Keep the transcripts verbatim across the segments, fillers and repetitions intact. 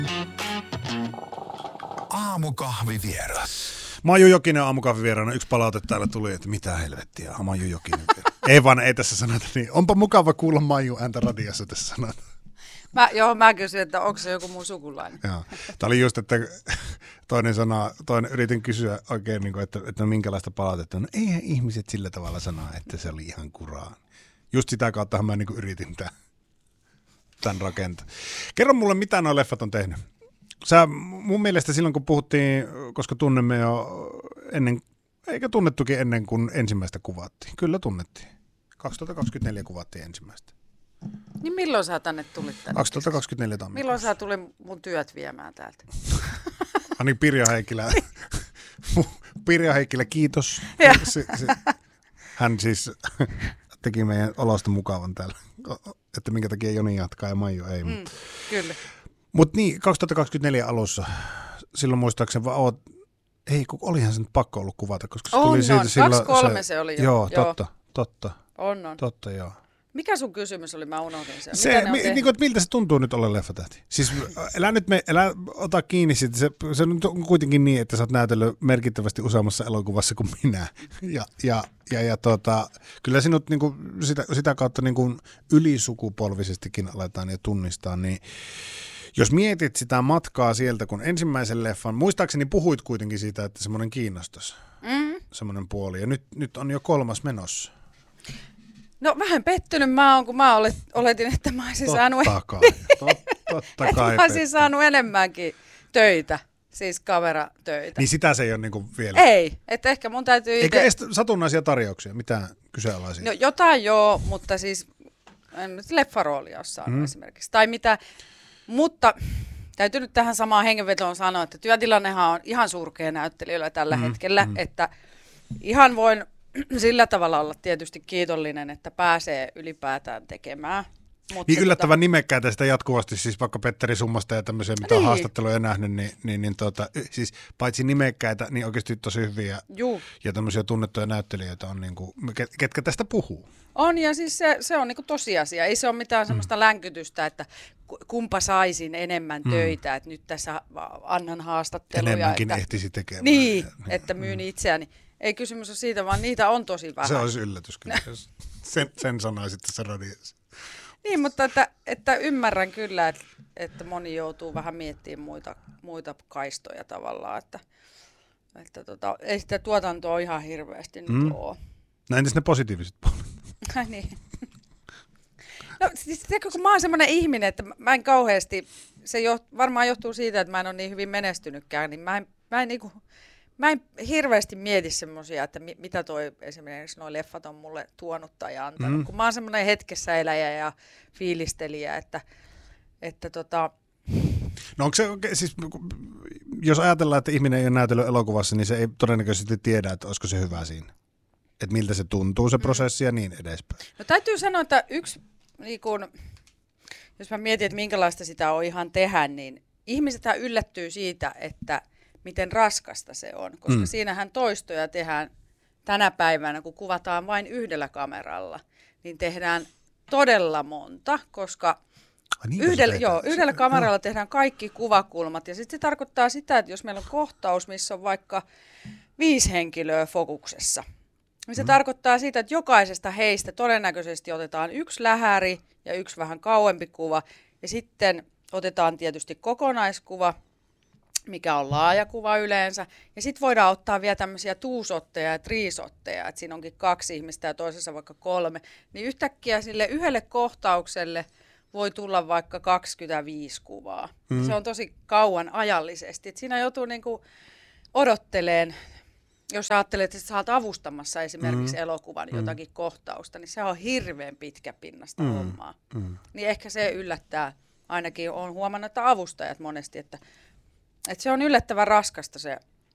Aamukahvivieras. Maiju Jokinen aamukahvivieraana. Yksi palaute täällä tuli, että mitä helvettiä, Maiju Jokinen. Ei vaan, ei tässä sanota niin. Onpa mukava kuulla Maiju ääntä radiossa tässä sanota. Mä, joo, mä kysyin, että onko se joku mun sukulainen. Joo. Tämä oli just, että toinen sana, toinen yritin kysyä oikein, niin kuin, että, että minkälaista palautetta. No eihän ihmiset sillä tavalla sanoa, että se oli ihan kuraa. Just sitä kautta mä niin kuin yritin tämän, tämän rakentaa. Kerro mulle, mitä nuo leffat on tehnyt. Sä mun mielestä silloin, kun puhuttiin, koska tunnemme jo ennen, eikä tunnettukin ennen kuin ensimmäistä kuvattiin. Kyllä tunnettiin. kaksituhattakaksikymmentäneljä kuvattiin ensimmäistä. Niin milloin sä tänne tulit tänne? kaksituhattakaksikymmentäneljä tammikuussa. Milloin sä tuli mun työt viemään täältä? Ani Pirja Heikkilä. Pirja Heikkilä, kiitos. Se, se, hän siis teki meidän olosta mukavan täällä. Että minkä takia Joni jatkaa ja Maiju ei. Mm, kyllä. Mutta niin, kaksituhattakaksikymmentäneljä alussa, silloin muistaakseni vaan oot, ei kun olihan se nyt pakko ollut kuvata, koska se on, tuli siitä on. silloin. kaksi kolme se, se oli jo. Joo, totta, joo. totta. On, on. Totta, joo. Mikä sun kysymys oli? Mä unohdin sen. Se, mi, niin kuin, että miltä se tuntuu nyt olla leffatähti? Siis älä nyt me, älä ota kiinni siitä. Se, se on kuitenkin niin, että sä oot näytellyt merkittävästi useammassa elokuvassa kuin minä. Ja, ja, ja, ja tota, kyllä sinut niin kuin, sitä, sitä kautta niin kuin ylisukupolvisestikin aletaan jo tunnistaa, niin jos mietit sitä matkaa sieltä, kun ensimmäisen leffan, muistaakseni puhuit kuitenkin siitä, että semmoinen kiinnostus, mm. semmoinen puoli, ja nyt, nyt on jo kolmas menossa. No vähän pettynyt mä oon, kun mä olet, oletin, että mä olisin totta saanut, kai, tot, totta kai mä olisin saanut enemmänkin töitä, siis kameratöitä. Niin sitä se ei ole niin kuin vielä. Ei, että ehkä mun täytyy itse. Eikä edes satunnaisia tarjouksia, mitään kyseenalaisia. No jotain joo, mutta siis en nyt leffaroolia ole saanut mm. esimerkiksi. Tai mitä, mutta täytyy nyt tähän samaan hengenvetoon sanoa, että työtilannehan on ihan surkea näyttelijöillä tällä mm. hetkellä, mm. että ihan voin sillä tavalla olla tietysti kiitollinen, että pääsee ylipäätään tekemään. Mutta niin yllättävän tota, nimekkäitä sitä jatkuvasti, siis vaikka Petteri Summasta ja tämmöisiä, mitä niin. on haastatteluja nähnyt, niin, niin, niin tota, siis paitsi nimekkäitä, niin oikeasti tosi hyviä Juh. ja tämmöisiä tunnettuja näyttelijöitä on, niin kuin, ketkä tästä puhuu. On, ja siis se, se on niin kuin tosiasia. Ei se ole mitään semmoista mm. länkytystä, että kumpa saisin enemmän mm. töitä, että nyt tässä annan haastatteluja. Enemmänkin että, ehtisi tekemään. Niin, että myyn mm. itseäni. Ei kysymys ole siitä, vaan niitä on tosi vähän. Se olisi yllätys kyllä, jos sen, sen sanoisit tässä radiossa. Niin, mutta että, että ymmärrän kyllä, että, että moni joutuu vähän miettimään muita, muita kaistoja tavallaan, että, että tota, ei sitä tuotantoa ihan hirveästi mm. nyt ole. No entäs ne positiiviset puolet? Niin. No siis kun mä oon semmoinen ihminen, että mä en kauheasti, se jo, varmaan johtuu siitä, että mä en ole niin hyvin menestynytkään, niin mä en, mä en niinku... Mä en hirveästi mieti semmosia, että mi- mitä toi esimerkiksi noi leffat on mulle tuonut tai antanut, mm. kun mä oon semmoinen hetkessä eläjä ja fiilistelijä, että, että tota... No onko se, siis jos ajatellaan, että ihminen ei ole näytellyt elokuvassa, niin se ei todennäköisesti tiedä, että olisiko se hyvä siinä. Että miltä se tuntuu se prosessi mm. ja niin edespäin. No täytyy sanoa, että yksi, niin kun, jos mä mietin, että minkälaista sitä on ihan tehdä, niin ihmisethän yllättyy siitä, että miten raskasta se on, koska mm. siinähän toistoja tehdään tänä päivänä, kun kuvataan vain yhdellä kameralla, niin tehdään todella monta, koska niin, yhdellä, joo, yhdellä kameralla tehdään kaikki kuvakulmat, ja sitten se tarkoittaa sitä, että jos meillä on kohtaus, missä on vaikka viisi henkilöä fokuksessa, niin se mm. tarkoittaa sitä, että jokaisesta heistä todennäköisesti otetaan yksi lähäri ja yksi vähän kauempi kuva, ja sitten otetaan tietysti kokonaiskuva, mikä on laaja kuva yleensä. Ja sitten voidaan ottaa vielä tämmöisiä tuusotteja ja triisotteja, että siinä onkin kaksi ihmistä ja toisessa vaikka kolme. Niin yhtäkkiä sille yhdelle kohtaukselle voi tulla vaikka kaksikymmentäviisi kuvaa. Mm. Se on tosi kauan ajallisesti. Et siinä joutuu niinku odotteleen, jos ajattelet, että sä oot avustamassa esimerkiksi mm. elokuvan mm. jotakin kohtausta, niin se on hirveän pitkä pinnasta mm. hommaa. Mm. Niin ehkä se yllättää. Ainakin olen huomannut, että avustajat monesti, että Että se on yllättävän raskasta se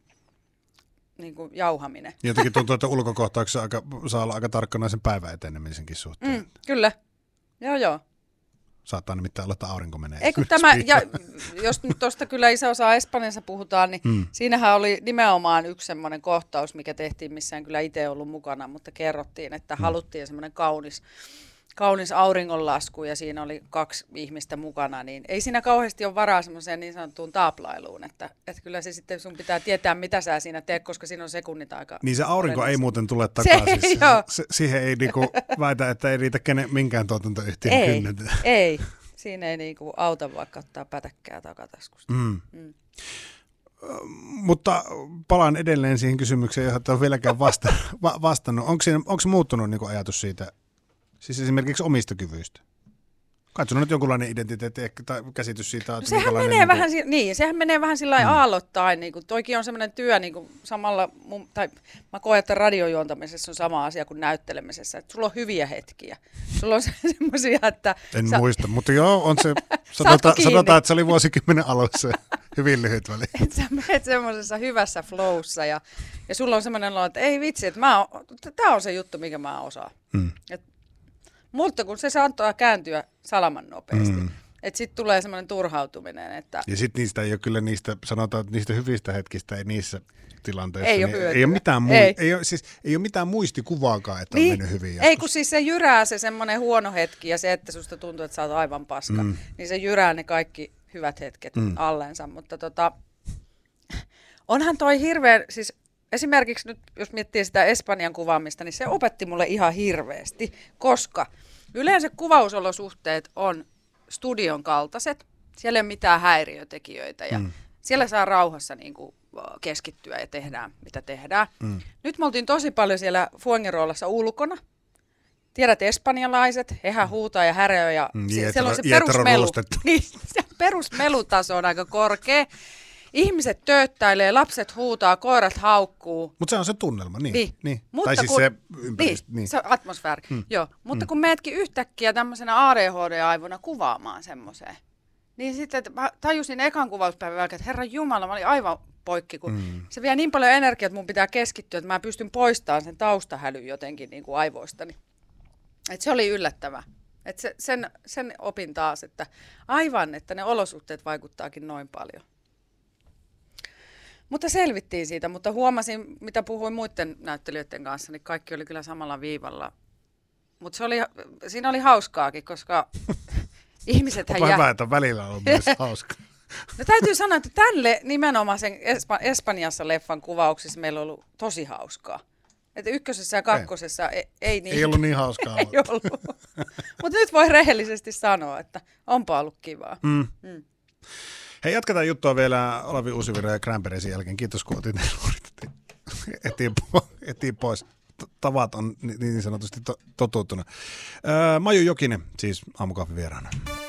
niin kuin jauhaminen. Jotenkin tuntuu, että ulkokohtauksessa aika, saa olla aika tarkkana sen päivän etenemisenkin suhteen. Mm, kyllä. Joo, joo. Saattaa nimittäin olla, että aurinko menee. Ei, kun tämä, ja, jos nyt tuosta kyllä iso osa Espanjassa puhutaan, niin mm. siinähän oli nimenomaan yksi semmoinen kohtaus, mikä tehtiin, missä en kyllä itse ollut mukana, mutta kerrottiin, että mm. haluttiin semmoinen kaunis, kaunis auringonlasku ja siinä oli kaksi ihmistä mukana, niin ei siinä kauheasti ole varaa semmoiseen niin sanottuun taaplailuun, että, että kyllä se sitten sun pitää tietää, mitä sä siinä teet, koska siinä on sekunnit aika... Niin se aurinko ei muuten tule takaisin. Se, se, se, siihen ei niinku väitä, että ei riitä kenen, minkään tuotantoyhtiön kynnet. Ei, siinä ei niinku auta vaikka ottaa pätäkkää takataskusta. Mm. Mm. Mutta palaan edelleen siihen kysymykseen, johon et ole vieläkään vasta, va, vastannut. Onko, siinä, onko muuttunut niin kuin ajatus siitä, siis esimerkiksi omista kyvyistä? Kai sun on nyt jonkunlainen identiteetti tai käsitys siitä, no että sehän menee, niin vähän, kuin... niin, sehän menee vähän sillä lailla mm. aallottaen. Niin kuin, toikin on semmoinen työ, niin kuin samalla, mun, tai mä koen, että radiojuontamisessa on sama asia kuin näyttelemisessä. Että sulla on hyviä hetkiä. Sulla on se, semmoisia, että... En sä... muista, mutta joo, on se, sanota, sanotaan, että se oli vuosikymmenen alussa hyvin lyhyt väli. Että sä menet semmoisessa hyvässä flowssa ja, ja sulla on semmoinen olo, että ei vitsi, että tämä on se juttu, mikä mä osaan. Mm. Et, mutta kun se saattaa kääntyä salaman nopeasti, mm. että sitten tulee semmoinen turhautuminen. Että ja sitten niistä ei ole kyllä niistä, sanotaan, että niistä hyvistä hetkistä ei niissä tilanteissa. Ei, niin ole, ei, ole, mitään mui, ei. Ei, ole, siis, ei ole mitään muistikuvaakaan, että niin, on mennyt hyvin joskus. Ei, kun siis se jyrää se semmoinen huono hetki ja se, että susta tuntuu, että sä oot aivan paska, mm. niin se jyrää ne kaikki hyvät hetket mm. allensa. Mutta tota, onhan toi hirveän, siis esimerkiksi nyt jos miettii sitä Espanjan kuvaamista, niin se opetti mulle ihan hirveästi, koska yleensä kuvausolosuhteet on studion kaltaiset, siellä ei ole mitään häiriötekijöitä ja mm. siellä saa rauhassa niin kuin keskittyä ja tehdään mitä tehdään. Mm. Nyt me oltiin tosi paljon siellä Fuengiroolassa ulkona. Tiedät espanjalaiset, hehän huutaa ja häröö ja mm, sie- siellä on se perusmelu. Niin, se perusmelutaso on aika korkea. Ihmiset tööttäilee, lapset huutaa, koirat haukkuu. Mutta se on se tunnelma, niin. niin. niin. Mutta tai siis kun, se ympäristö. Niin, niin. se atmosfääri, hmm. joo. Mutta hmm. kun meetkin yhtäkkiä tämmöisenä A D H D-aivona kuvaamaan semmoiseen, niin sitten että mä tajusin ekan kuvauspäivän jälkeen, että herran jumala, mä olin aivan poikki, kun hmm. se vie niin paljon energiaa, että mun pitää keskittyä, että mä pystyn poistamaan sen taustahälyn jotenkin niin kuin aivoistani. Et se oli yllättävää. Et se, sen, sen opin taas, että aivan, että ne olosuhteet vaikuttaakin noin paljon. Mutta selvittiin siitä, mutta huomasin, mitä puhuin muiden näyttelijöiden kanssa, niin kaikki oli kyllä samalla viivalla. Mutta siinä oli hauskaakin, koska ihmisethän jää... jää... hyvä, että välillä on myös hauskaa. No täytyy sanoa, että tälle nimenomaan sen Espa- Espanjassa leffan kuvauksessa meillä on ollut tosi hauskaa. Että ykkösessä ja kakkosessa ei, ei niin... Ei ollut niin hauskaa. Ei ollut. Mutta nyt voi rehellisesti sanoa, että onpa ollut kivaa. Mm. Mm. Hei, jatketaan juttua vielä Olavi Uusivirran ja Gränbergin jälkeen. Kiitos, kun otit etiin, etiin pois. Tavat on niin sanotusti to, totuuttuna. Öö, Maju Jokinen, siis aamukahvin vieraana.